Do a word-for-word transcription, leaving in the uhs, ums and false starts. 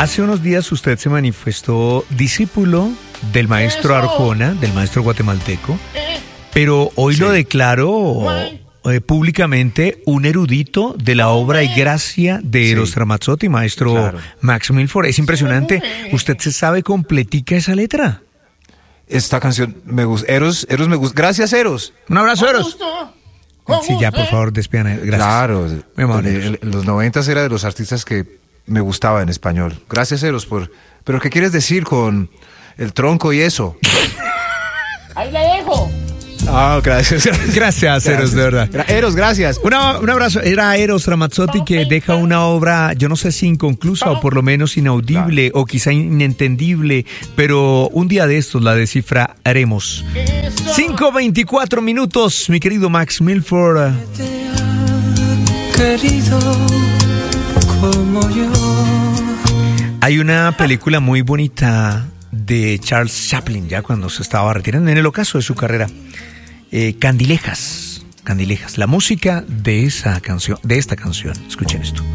Hace unos días usted se manifestó discípulo del maestro Arjona, del maestro guatemalteco, pero hoy sí. lo declaró eh, públicamente un erudito de la obra y gracia de Eros sí. Ramazzotti, maestro claro. Max Milford. Es impresionante. ¿Usted se sabe completica esa letra? Esta canción me gusta. Eros, Eros me gusta. Gracias, Eros. Un abrazo, Eros. Sí, ya, por favor, despidan. Gracias. Claro. En los noventas era de los artistas que me gustaba en español. Gracias, Eros, por... ¿Pero qué quieres decir con el tronco y eso? Ahí le dejo. Ah, gracias. Gracias, gracias, Eros, de verdad. Eros, gracias. Una, un abrazo. Era Eros Ramazzotti que deja una obra, yo no sé si inconclusa o por lo menos inaudible claro. o quizá inentendible, pero un día de estos la descifraremos. cinco veinticuatro minutos, mi querido Max Milford. Querido como yo. Hay una película muy bonita de Charles Chaplin, ya cuando se estaba retirando, en el ocaso de su carrera. Eh, Candilejas, Candilejas, la música de esa canción, de esta canción. Escuchen esto.